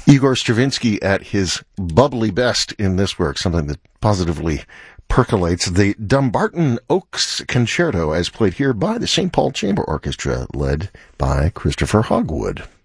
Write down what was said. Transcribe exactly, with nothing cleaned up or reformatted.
Igor Stravinsky at his bubbly best in this work, something that positively percolates. The Dumbarton Oaks Concerto, as played here by the Saint Paul Chamber Orchestra, led by Christopher Hogwood.